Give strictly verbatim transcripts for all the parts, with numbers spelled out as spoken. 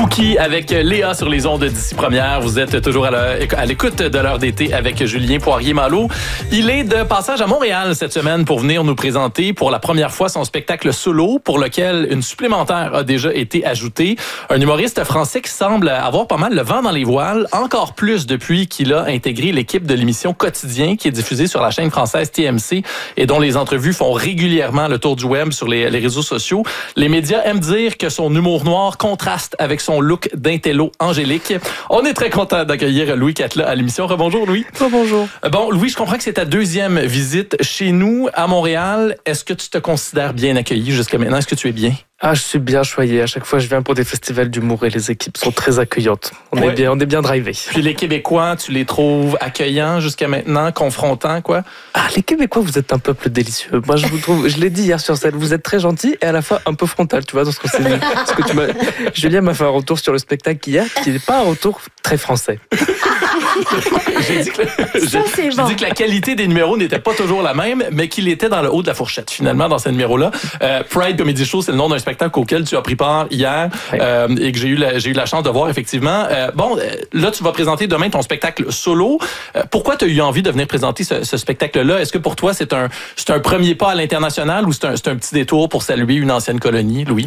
Fouki avec Léa sur les ondes d'ici première. Vous êtes toujours à, la, à l'écoute de l'heure d'été avec Julien Poirier-Malo. Il est de passage à Montréal cette semaine pour venir nous présenter pour la première fois son spectacle solo pour lequel une supplémentaire a déjà été ajoutée. Un humoriste français qui semble avoir pas mal le vent dans les voiles, encore plus depuis qu'il a intégré l'équipe de l'émission Quotidien qui est diffusée sur la chaîne française T M C et dont les entrevues font régulièrement le tour du web sur les, les réseaux sociaux. Les médias aiment dire que son humour noir contraste avec son look d'intello angélique. On est très content d'accueillir Louis Catla à l'émission. Rebonjour Louis. Rebonjour. Bon, Louis, je comprends que c'est ta deuxième visite chez nous à Montréal. Est-ce que tu te considères bien accueilli jusqu'à maintenant? Est-ce que tu es bien? Ah, je suis bien choyé. À chaque fois, je viens pour des festivals d'humour et les équipes sont très accueillantes. On ouais. est bien, on est bien drivés. Puis les Québécois, tu les trouves accueillants jusqu'à maintenant, confrontants, quoi? Ah, les Québécois, vous êtes un peuple délicieux. Moi, je vous trouve, je l'ai dit hier sur scène, vous êtes très gentils et à la fois un peu frontal, tu vois, dans ce qu'on s'est dit. Parce que tu m'as, Julien m'a fait un retour sur le spectacle hier, qui n'est pas un retour très français. J'ai dit que, Ça, j'ai, bon. j'ai dit que la qualité des numéros n'était pas toujours la même, mais qu'il était dans le haut de la fourchette, finalement, dans ces numéros-là. Euh, Pride Comedy Show, c'est le nom d'un spectacle auquel tu as pris part hier ouais. euh, et que j'ai eu, la, j'ai eu la chance de voir, effectivement. Euh, bon, là, tu vas présenter demain ton spectacle solo. Euh, pourquoi tu as eu envie de venir présenter ce, ce spectacle-là? Est-ce que pour toi, c'est un, c'est un premier pas à l'international ou c'est un, c'est un petit détour pour saluer une ancienne colonie, Louis?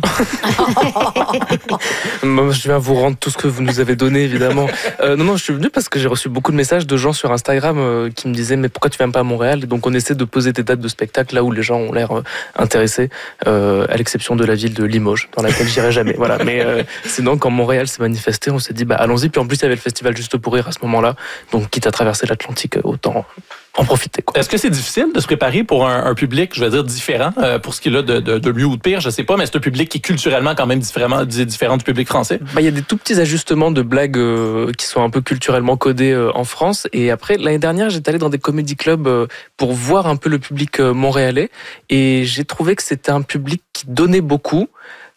Moi, je viens vous rendre tout ce que vous nous avez donné, évidemment. Euh, non, non, je suis venu parce que j'ai reçu beaucoup de messages de gens sur Instagram euh, qui me disaient mais pourquoi tu viens pas à Montréal? Et donc on essaie de poser des dates de spectacle là où les gens ont l'air euh, intéressés, euh, à l'exception de la ville de Limoges dans laquelle j'irai jamais. Voilà. Mais euh, sinon quand Montréal s'est manifesté, on s'est dit bah allons-y. Puis en plus il y avait le festival Juste pour rire à ce moment-là, donc quitte à traverser l'Atlantique, autant en profiter, quoi. Est-ce que c'est difficile de se préparer pour un, un public, je vais dire, différent, euh, pour ce qui est là de, de, de mieux ou de pire, je sais pas, mais c'est un public qui est culturellement quand même différemment, différent du public français? Bah, il y a des tout petits ajustements de blagues euh, qui sont un peu culturellement codés euh, en France. Et après, l'année dernière, j'étais allé dans des comédie clubs euh, pour voir un peu le public euh, montréalais. Et j'ai trouvé que c'était un public qui donnait beaucoup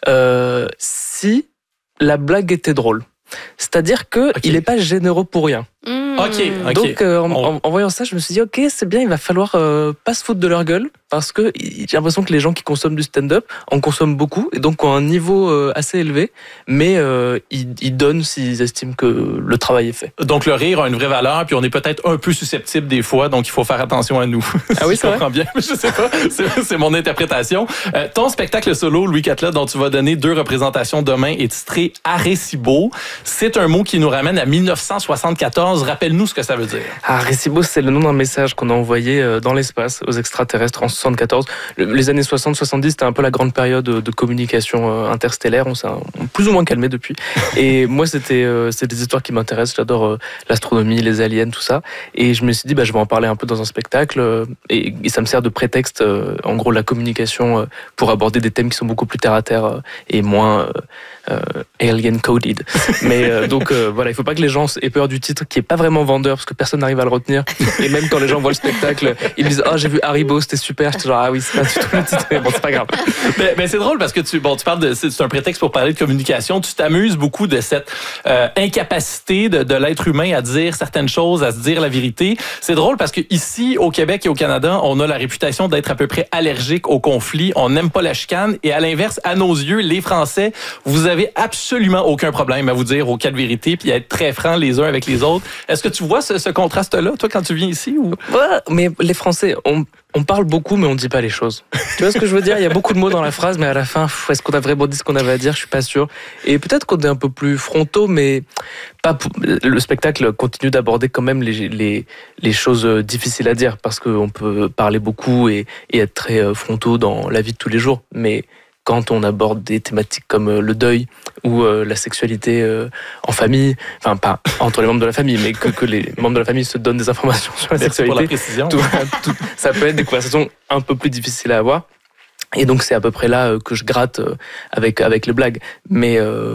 euh, si la blague était drôle. C'est-à-dire qu'il okay. n'est pas généreux pour rien. Mmh. Ok, ok. Donc euh, en, en, en voyant ça, je me suis dit ok, c'est bien, il va falloir euh, pas se foutre de leur gueule parce que j'ai l'impression que les gens qui consomment du stand-up en consomment beaucoup et donc ont un niveau euh, assez élevé, mais euh, ils, ils donnent s'ils estiment que le travail est fait. Donc le rire a une vraie valeur, puis on est peut-être un peu susceptible des fois, donc il faut faire attention à nous. Ah oui, si je comprends bien, mais je sais pas, c'est, c'est mon interprétation. Euh, ton spectacle solo, Louis Catla, dont tu vas donner deux représentations demain, est titré Arecibo. C'est un mot qui nous ramène à dix-neuf cent soixante-quatorze. Rappelle-nous ce que ça veut dire. Arecibo, c'est le nom d'un message qu'on a envoyé dans l'espace aux extraterrestres en soixante-quatorze. Les années soixante soixante-dix, c'était un peu la grande période de communication interstellaire. On s'est plus ou moins calmé depuis. Et moi, c'était c'est des histoires qui m'intéressent. J'adore l'astronomie, les aliens, tout ça. Et je me suis dit, bah, je vais en parler un peu dans un spectacle. Et, et ça me sert de prétexte, en gros, la communication pour aborder des thèmes qui sont beaucoup plus terre à terre et moins euh, alien coded. Mais euh, donc euh, voilà, il faut pas que les gens aient peur du titre qui est pas vraiment vendeur parce que personne n'arrive à le retenir. Et même quand les gens voient le spectacle, ils me disent ah oh, j'ai vu Haribo, c'était super. J'étais genre ah oui c'est pas du tout le titre, mais bon c'est pas grave. Mais, mais c'est drôle parce que tu bon tu parles de c'est un prétexte pour parler de communication. Tu t'amuses beaucoup de cette euh, incapacité de, de l'être humain à dire certaines choses, à se dire la vérité. C'est drôle parce que ici au Québec et au Canada, on a la réputation d'être à peu près allergique au conflit. On n'aime pas la chicane et à l'inverse, à nos yeux, les Français, vous avez absolument aucun problème à vous dire aux quatre vérités puis à être très francs les uns avec les autres. Est-ce que tu vois ce, ce contraste-là, toi, quand tu viens ici? Ou... Ouais, mais les Français, on, on parle beaucoup, mais on ne dit pas les choses. Tu vois ce que je veux dire? Il y a beaucoup de mots dans la phrase, mais à la fin, pff, est-ce qu'on a vraiment dit ce qu'on avait à dire? Je suis pas sûr. Et peut-être qu'on est un peu plus frontaux, mais pas pour... le spectacle continue d'aborder quand même les, les, les choses difficiles à dire, parce qu'on peut parler beaucoup et, et être très frontaux dans la vie de tous les jours, mais quand on aborde des thématiques comme le deuil ou euh, la sexualité euh, en famille, enfin pas entre les membres de la famille, mais que, que les membres de la famille se donnent des informations sur la Merci sexualité. Pour la précision. Tout, tout, ça peut être des conversations un peu plus difficiles à avoir. Et donc c'est à peu près là que je gratte avec avec les blagues. Mais euh,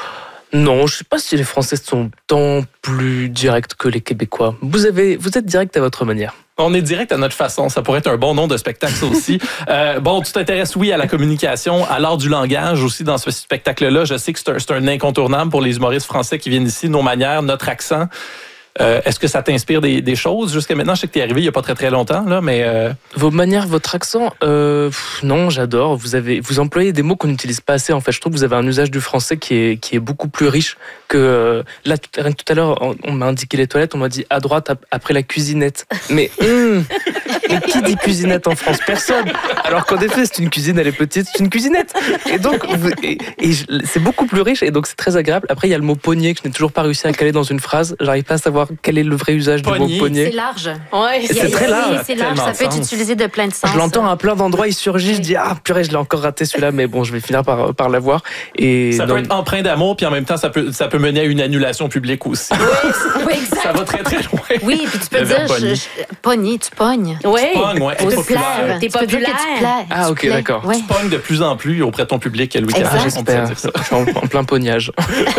non, je sais pas si les Français sont tant plus directs que les Québécois. Vous avez, vous êtes direct à votre manière. On est direct à notre façon. Ça pourrait être un bon nom de spectacle, ça aussi. euh, bon, tu t'intéresses, oui, à la communication, à l'art du langage aussi dans ce spectacle-là. Je sais que c'est un, c'est un incontournable pour les humoristes français qui viennent ici. Nos manières, notre accent. Euh, est-ce que ça t'inspire des, des choses jusqu'à maintenant? Je sais que tu es arrivé il n'y a pas très très longtemps, là, mais... Euh... Vos manières, votre accent, euh, pff, non, j'adore. Vous avez, vous employez des mots qu'on n'utilise pas assez. En fait, je trouve que vous avez un usage du français qui est, qui est beaucoup plus riche que... Euh, là, tout, tout à l'heure, on, on m'a indiqué les toilettes, on m'a dit à droite ap- après la cuisinette. Mais, hum, mais qui dit cuisinette en France? Personne. Alors qu'en effet, c'est une cuisine, elle est petite, c'est une cuisinette. Et donc, vous, et, et je, c'est beaucoup plus riche et donc c'est très agréable. Après, il y a le mot poignée que je n'ai toujours pas réussi à caler dans une phrase. J'arrive pas à savoir quel est le vrai usage Pogné. du mot poignée. C'est large. Ouais, c'est très large. C'est large, ça peut être sens. utilisé de plein de sens. Je l'entends à plein d'endroits, il surgit, je dis ah purée, je l'ai encore raté celui-là, mais bon, je vais finir par, par l'avoir. Et ça non, peut être empreint d'amour, puis en même temps, ça peut, ça peut mener à une annulation publique aussi. Oui, exact. Ça va très très loin. Oui, puis tu peux Le dire, verbe pogner. je, je, pogner, tu pognes. Ouais. Pognes, ouais, Tu être peux populaire. plaire. T'es Tu peux dire que tu populaire. plais. Ah, Tu ok, plais. d'accord. Ouais. Tu pognes de plus en plus auprès de ton public, Louis Exact. Carré, on peut j'espère. dire ça. Je suis en, en plein pognage.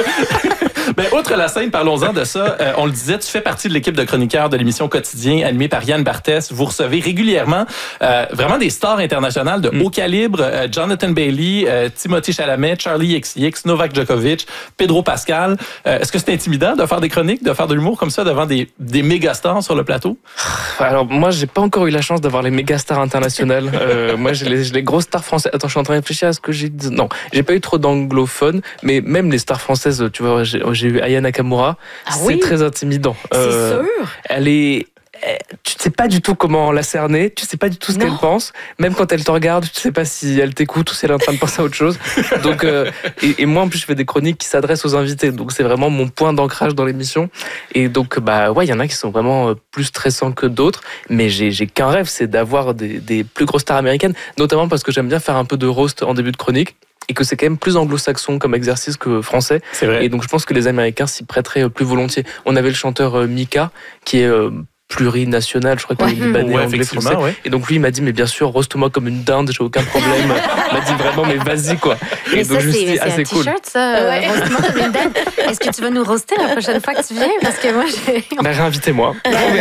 Ben, outre la scène, parlons-en de ça. Euh, on le disait, tu fais partie de l'équipe de chroniqueurs de l'émission Quotidien, animée par Yann Barthès. Vous recevez régulièrement euh, vraiment des stars internationales de Mm. haut calibre. Euh, Jonathan Bailey, euh, Timothée Chalamet, Charlie X C X, Novak Djokovic, Pedro Pascal. Euh, est-ce que c'est intimidant de faire des chroniques, de faire de l'humour comme ça devant des, des méga stars sur le plateau? Alors moi, j'ai pas encore eu la chance d'avoir les méga stars internationales. Euh, moi, j'ai les, j'ai les grosses stars françaises. Attends, je suis en train de réfléchir à ce que j'ai dit. Non, j'ai pas eu trop d'anglophones, mais même les stars françaises, tu vois, j'ai, j'ai eu Aya Nakamura. Ah c'est oui? très intimidant. C'est Euh, sûr. Elle est... Tu sais pas du tout comment la cerner, tu sais pas du tout ce Non. qu'elle pense. Même quand elle te regarde, tu sais pas si elle t'écoute ou si elle est en train de penser à autre chose. Donc, euh, et, et moi en plus je fais des chroniques qui s'adressent aux invités, donc c'est vraiment mon point d'ancrage dans l'émission. Et donc bah ouais, il y en a qui sont vraiment euh, plus stressants que d'autres, mais j'ai, j'ai qu'un rêve, c'est d'avoir des, des plus grosses stars américaines, notamment parce que j'aime bien faire un peu de roast en début de chronique. Et que c'est quand même plus anglo-saxon comme exercice que français. C'est vrai. Et donc je pense que les Américains s'y prêteraient plus volontiers. On avait le chanteur euh, Mika, qui est euh, plurinational, je crois qu'il Ouais. est libanais, Ouais, anglais, effectivement, français. ouais. Et donc lui, il m'a dit, mais bien sûr, roast-moi comme une dinde, j'ai aucun problème. Il m'a dit vraiment, mais vas-y, quoi. Et Mais donc ça, je me suis c'est, dit, c'est ah, un c'est cool. t-shirt, ça. Ouais. Ouais. Roast-moi comme une dinde. Est-ce que tu vas nous roaster la prochaine fois que tu viens? Parce que moi, j'ai... Ben, réinvitez-moi.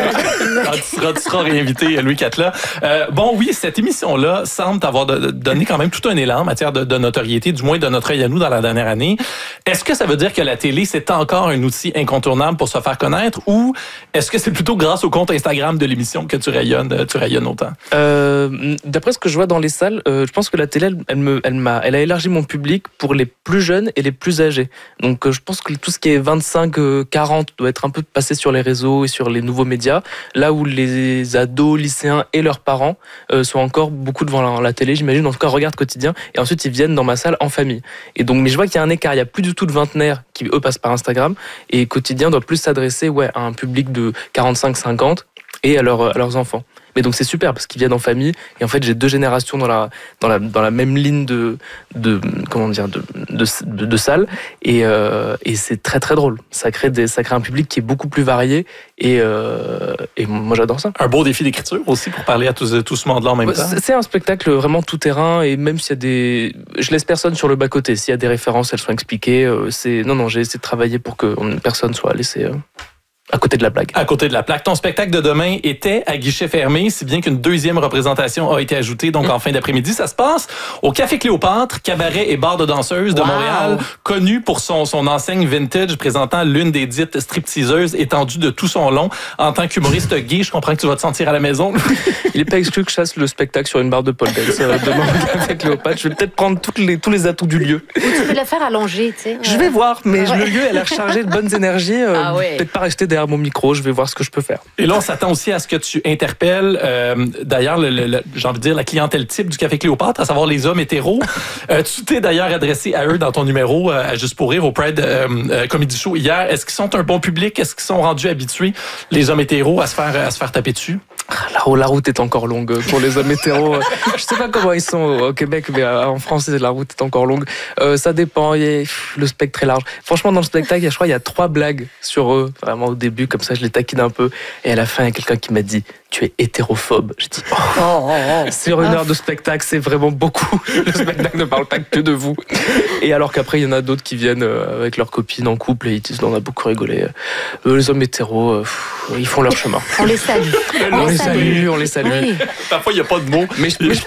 Ah, tu, seras, tu seras réinvité, Louis Catla. Euh, bon, oui, cette émission-là semble t'avoir de- de- donné quand même tout un élan en matière de, de notoriété, du moins de notre œil à nous dans la dernière année. Est-ce que ça veut dire que la télé, c'est encore un outil incontournable pour se faire connaître, ou est-ce que c'est plutôt grâce au compte Instagram de l'émission que tu rayonnes, tu rayonnes autant? Euh, d'après ce que je vois dans les salles, euh, je pense que la télé, elle, elle, me, elle, m'a, elle a élargi mon public pour les plus jeunes et les plus âgés. Donc euh, je pense que tout ce qui est vingt-cinq quarante doit être un peu passé sur les réseaux et sur les nouveaux médias, là où les ados, lycéens et leurs parents euh, sont encore beaucoup devant la, la télé, j'imagine, en tout cas regardent Quotidien, et ensuite ils viennent dans ma salle en famille. Et donc, mais je vois qu'il y a un écart, il n'y a plus du tout de vingtenaires qui eux passent par Instagram, et Quotidien doit plus s'adresser ouais, à un public de quarante-cinq cinquante et à, leur, à leurs enfants. Mais donc c'est super parce qu'ils viennent en famille et en fait j'ai deux générations dans la dans la dans la même ligne de de comment dire de de, de, de salles et euh, et c'est très très drôle. Ça crée des ça crée un public qui est beaucoup plus varié et euh, et moi j'adore ça. Un beau défi d'écriture aussi pour parler à tout, tout ce monde-là en même temps. C'est c'est un spectacle vraiment tout terrain et même s'il y a des je laisse personne sur le bas côté. S'il y a des références, elles sont expliquées. Euh, c'est non non j'ai essayé de travailler pour que personne soit laissé euh, à côté de la blague. À côté de la plaque. Ton spectacle de demain était à guichet fermé, si bien qu'une deuxième représentation a été ajoutée, donc en fin d'après-midi. Ça se passe au Café Cléopâtre, cabaret et bar de danseuses de Wow. Montréal, connu pour son, son enseigne vintage présentant l'une des dites stripteaseuses étendue de tout son long. En tant qu'humoriste gay, je comprends que tu vas te sentir à la maison. Il n'est pas exclu que je fasse le spectacle sur une barre de pole dance euh, demain au Café Cléopâtre. Je vais peut-être prendre toutes les, tous les atouts du lieu. Ou tu peux le faire allongé, tu sais. Je vais voir, mais Ouais. le lieu a l'air chargé de bonnes énergies. euh, Ah ouais. Peut-être pas rester derrière mon micro, je vais voir ce que je peux faire. Et là, on s'attend aussi à ce que tu interpelles, euh, d'ailleurs, le, le, le- j'ai envie de dire la clientèle type du Café Cléopâtre, à savoir les hommes hétéros. Euh, tu t'es d'ailleurs adressé à eux dans ton numéro euh, à Juste pour rire au Pride euh, euh, Comedy Show hier. Est-ce qu'ils sont un bon public? Est-ce qu'ils sont rendus habitués, les hommes hétéros, à se faire, à se faire taper dessus? La, la route est encore longue pour les hommes hétéros. Je sais pas comment ils sont au Québec, mais en France, la route est encore longue. Euh, ça dépend, il y a- pff, le spectre est large. Franchement, dans le spectacle, je crois il y a trois blagues sur eux. Vraiment, au début, comme ça, je les taquine un peu. Et à la fin, il y a quelqu'un qui m'a dit « Tu es hétérophobe ». Je dis oh, Oh, oh, oh. sur une heure de spectacle, c'est vraiment beaucoup. Le spectacle ne parle pas que de vous. Et alors qu'après, il y en a d'autres qui viennent euh, avec leurs copines en couple et ils disent « On a beaucoup rigolé. Euh, les hommes hétéros, euh, pff, ils font leur chemin. » On les salue. On les salue. salue, on les salue. Oui. Parfois, il n'y a pas de mots. Mais je, mais je